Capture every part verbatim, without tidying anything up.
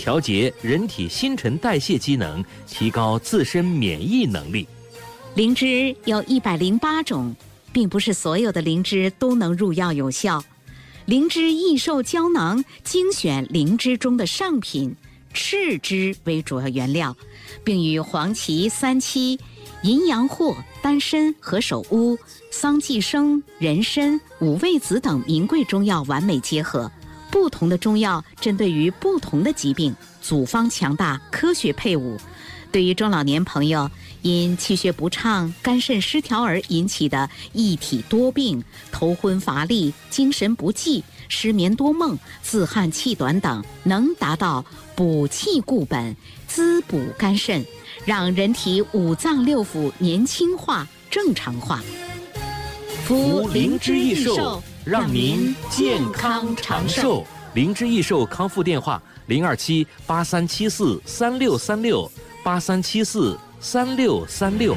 调节人体新陈代谢机能，提高自身免疫能力。 灵芝有一百零八种，并不是所有的灵芝都能入药有效。灵芝益寿胶囊精选灵芝中的上品赤芝为主要原料，并与黄芪、三七、淫羊藿、丹参、何首乌、桑寄生、人参、五味子等名贵中药完美结合。不同的中药针对于不同的疾病，组方强大，科学配伍。对于中老年朋友因气血不畅、肝肾失调而引起的一体多病，头昏乏力、精神不济、失眠多梦、自汗气短等，能达到补气固本、滋补肝肾，让人体五脏六腑年轻化、正常化。 服灵芝益寿，让您健康长寿。灵芝益寿康复电话：零二七八三七四三六三六八三七四三六三六。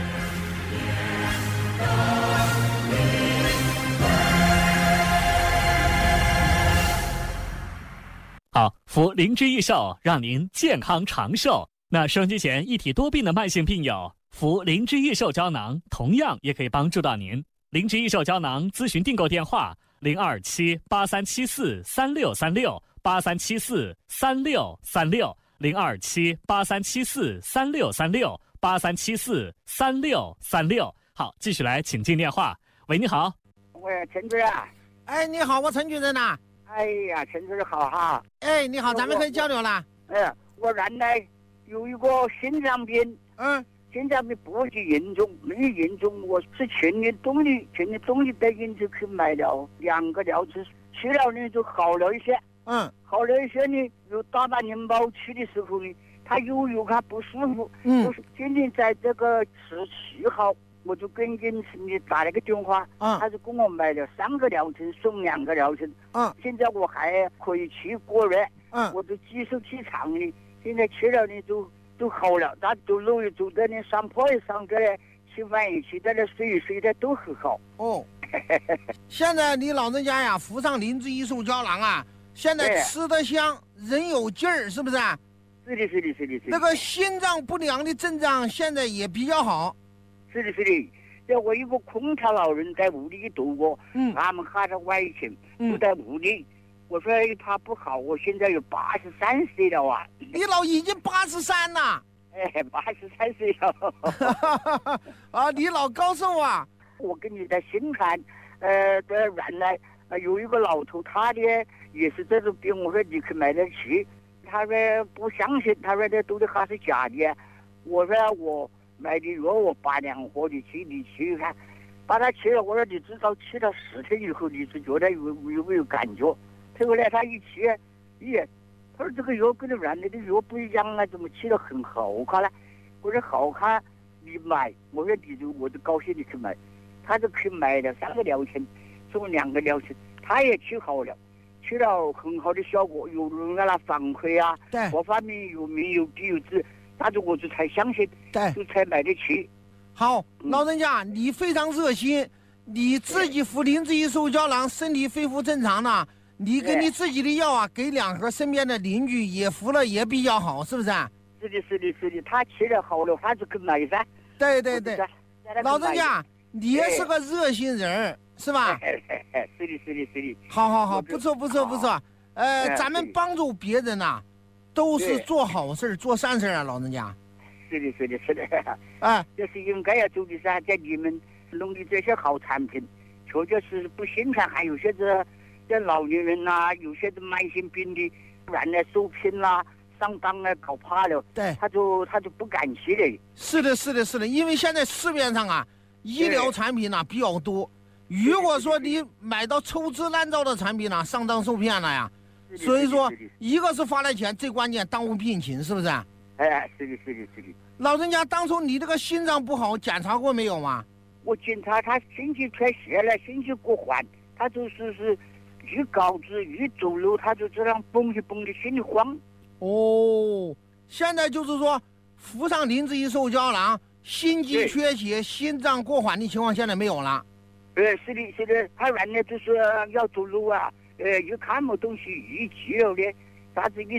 好，服灵芝益寿，让您健康长寿。那收音机前一体多病的慢性病友，服灵芝益寿胶囊同样也可以帮助到您。灵芝益寿胶囊咨询订购电话：零二七八三七四三六三六八三七四三六三六零二七八三七四三六三六八三七四三六三六。好，继续来请进电话。喂，你好。 喂，陈主任。 哎，你好，我陈主任呐。 哎呀，陈主任好哈。 哎，你好，咱们可以交流了。 哎，我原来有一个心脏病， 嗯， 心脏病不是严重，没严重。我是前年冬里，前年冬里带进去去买了两个疗程，吃了呢就好了一些。 嗯， 好了一些呢，有大半年没去的时候呢，他又有他不舒服。 嗯， 就是今天在这个十七号，我就跟跟你打了个电话， 嗯， 他就跟我买了三个疗程，送两个疗程。 嗯， 现在我还可以去过月。 嗯， 我的肌肉体长呢，现在吃了呢就就好了，他走路也走在那上坡也上这来，吃饭也吃在那，睡也睡的都很好。 哦，现在你老人家呀，服上灵芝益寿胶囊啊，现在吃得香，人有劲儿，是不是？ 是的，是的，是的，是的。 那个心脏不良的症状现在也比较好。 是的，是的。这我有个空巢老人在屋里度过， 嗯， 他们喊他外勤，就在屋里。我说他不好，我现在有八十三岁了啊。 你老已经八十三了。 哎，八十三岁了。 啊，你老高寿啊！ 我跟你在新看，呃，这原来呃有一个老头，他的也是这种病，我说你去买点去，他说不相信，他说这都是还是假的。我说我买的药我八两货的去，你去看，把他吃了，我说你至少吃了十天以后，你是觉得有有没有感觉？后来他一吃，咦，他说这个药跟那原来的药不一样啊，怎么吃的很好看呢？我说好看，你买，我说你就我就高兴你去买，他就去买了三个疗程，送两个疗程，他也吃好了，吃了很好的效果，有人让他反馈啊， 对， 各方面有名有利有治，但是我就才相信， 对， 就才买得起。 好，老人家，你非常热心，你自己服灵芝益寿胶囊，身体恢复正常了。你给你自己的药啊，给两盒身边的邻居也服了，也比较好，是不是？ 是的，是的，是的，他吃了好了，他就去买噻。 对对对，老人家，你也是个热心人，是吧？ 是的，是的，是的。 好好好，不错不错不错。呃，咱们帮助别人呐，都是做好事做善事啊，老人家。 是的，是的，是的。 啊， 这是应该要做的噻，在你们弄的这些好产品，确确实实不心疼，还有些这。这老年人呐、啊，有些的慢性病的，原来受骗啦、上当啊，搞怕了， 对， 他就他就不敢去了。 是的，是的，是的，因为现在市面上啊，医疗产品呢、啊、比较多，如果说你买到粗制滥造的产品呢、啊，上当受骗了呀。所以说，一个是花了钱，最关键耽误病情，是不是？ 哎，是的，是的，是的。 老人家，当初你这个心脏不好，检查过没有吗？ 我检查他心肌缺血了，心肌过缓，他就是是。一高子一走路，他就这样蹦一蹦的，心里慌。 哦，现在就是说，服上灵芝益寿胶囊，心肌缺血、心脏过缓的情况现在没有了。 呃，是的，是的，他原来就是要走路啊，呃，一看没东西，一急了呢，他这一走，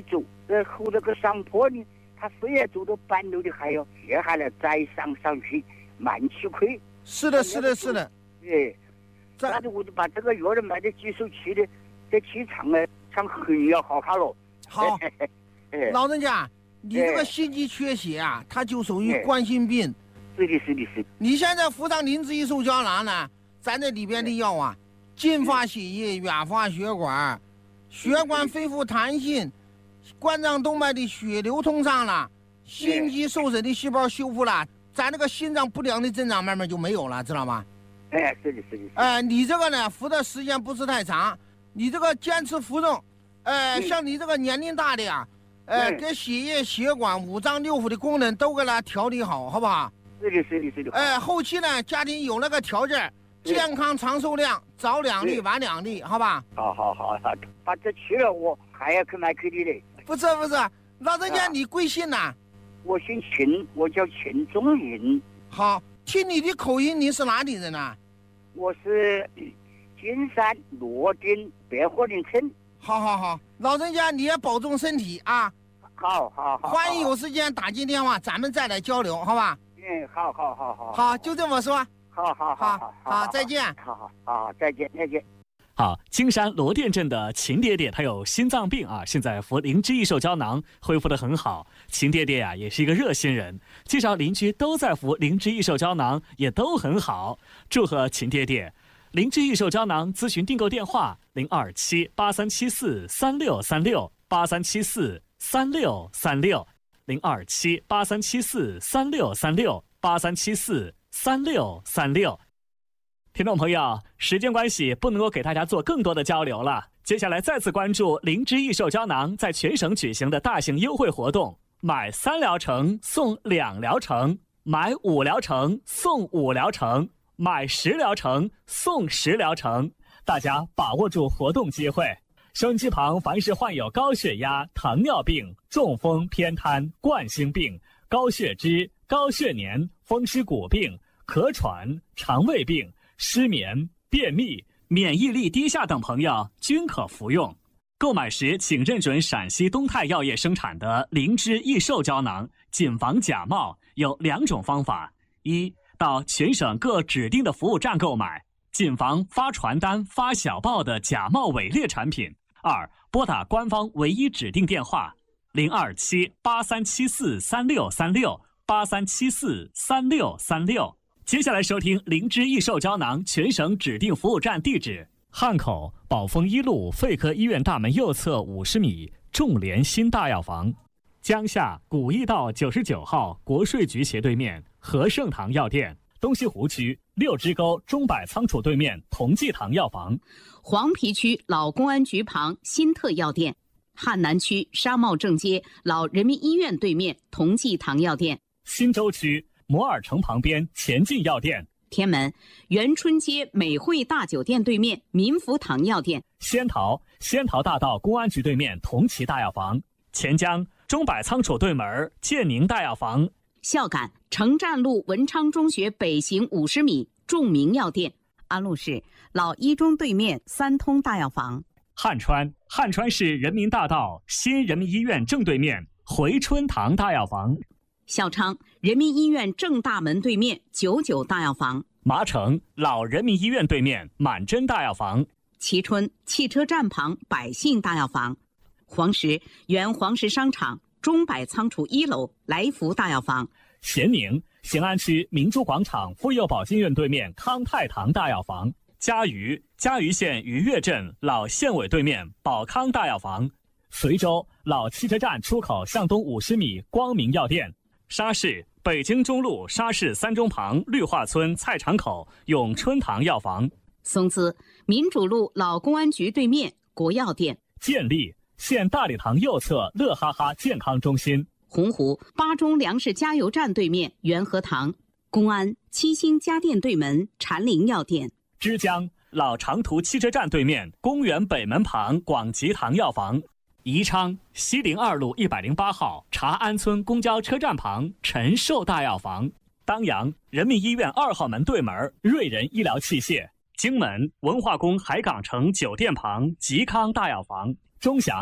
呃后那个上坡呢，他虽然走到半路的，还要接下来再上上去，慢起亏。 是的，是的，是的。 哎，但是我就把这个药人卖的几手气的，这气唱呢，唱很要好卡了。 好，老人家，你这个心肌缺血啊，它就属于冠心病。 是的，是的，是的。 你现在服上灵芝益寿胶囊呢，咱这里边的药啊，净化血液，远发血管，血管恢复弹性，冠状动脉的血流通畅了，心肌受损的细胞修复了，咱这个心脏不良的症状慢慢就没有了，知道吗？ 哎，是的，是的。 哎、呃，你这个呢，服的时间不是太长，你这个坚持服用，呃，像你这个年龄大的呀，呃，给血液、血管、五脏六腑的功能都给它调理好，好不好？ 是的，是的，是的。 哎、呃，后期呢，家庭有那个条件，健康长寿量，早两粒，晚两粒，好吧？ 好好好，好，把这去了，我还要去买给你的。 不是不是，老人家，你贵姓呐？ 我姓秦，我叫秦宗银。 好，听你的口音，你是哪里人呐？ 我是金山罗丁百货林村。 好好好，老人家你也保重身体啊！ 好好好， 欢迎有时间打进电话，咱们再来交流，好吧？ 嗯，好好好好。 好，就这么说。 好好好好好，再见。 好好好，再见再见。 好，金山罗店镇的秦爹爹他有心脏病啊，现在服灵芝益寿胶囊恢复得很好。秦爹爹啊也是一个热心人，介绍邻居都在服灵芝益寿胶囊，也都很好。祝贺秦爹爹！灵芝益寿胶囊咨询订购电话：零二七八三七四三六三六八三七四三六三六零二七八三七四三六三六八三七四三六三六。听众朋友，时间关系不能够给大家做更多的交流了。接下来再次关注灵芝益寿胶囊在全省举行的大型优惠活动，买三疗程送两疗程，买五疗程送五疗程，买十疗程送十疗程，大家把握住活动机会。收音机旁凡是患有高血压、糖尿病、中风、偏瘫、冠心病、高血脂、高血粘、风湿骨病、咳喘、肠胃病、失眠、便秘、免疫力低下等朋友均可服用。购买时请认准陕西东泰药业生产的灵芝益寿胶囊，谨防假冒。有两种方法：一，到全省各指定的服务站购买，谨防发传单、发小报的假冒伪劣产品；二，拨打官方唯一指定电话零二七八三七四三六三六八三七四三六三六。接下来收听灵芝益寿胶囊全省指定服务站地址：汉口宝丰一路肺科医院大门右侧五十米众联新大药房，江夏古驿道九十九号国税局斜对面和盛堂药店，东西湖区六支沟中百仓储对面同济堂药房， 黄陂区老公安局旁新特药店，汉南区沙茂正街老人民医院对面同济堂药店， 新洲区摩尔城旁边前进药店， 天门元春街美汇大酒店对面民福堂药店， 仙桃仙桃大道公安局对面同齐大药房，钱江中百仓储对门建宁大药房， 孝感城站路文昌中学北行五十米众明药店，安陆市老一中对面三通大药房， 汉川汉川市人民大道新人民医院正对面回春堂大药房， 孝昌人民医院正大门对面九九大药房， 麻城老人民医院对面满珍大药房， 蕲春汽车站旁百信大药房，黄石原黄石商场中百仓储一楼来福大药房， 咸宁咸安区明珠广场妇幼保健院对面康泰堂大药房，嘉鱼嘉鱼县鱼跃镇老县委对面宝康大药房，随州老汽车站出口向东五十米光明药店，沙市北京中路沙市三中旁绿化村菜场口永春堂药房， 松滋民主路老公安局对面国药店， 建立县大礼堂右侧乐哈哈健康中心， 洪湖巴中粮食加油站对面元和堂，公安七星家电对门禅林药店， 枝江老长途汽车站对面公园北门旁广吉堂药房，宜昌西陵二路一百零八号茶安村公交车站旁陈寿大药房，当阳人民医院二号门对门瑞仁医疗器械，荆门文化宫海港城酒店旁吉康大药房，钟祥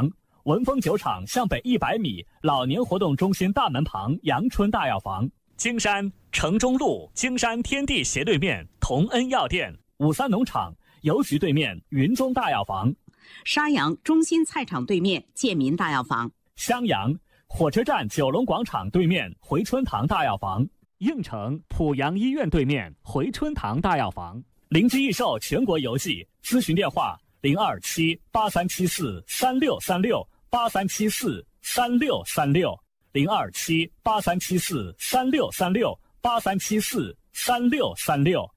文峰酒厂向北一百米老年活动中心大门旁阳春大药房。京山城中路京山天地斜对面同恩药店。五三农场邮局对面云中大药房。 沙阳中心菜场对面建民大药房。 襄阳火车站九龙广场对面回春堂大药房。应城濮阳医院对面回春堂大药房。灵芝益寿全国邮寄，咨询电话零二七八三七四三六三六八三七四三六三六零二七八三七四三六三六八三七四三六三六。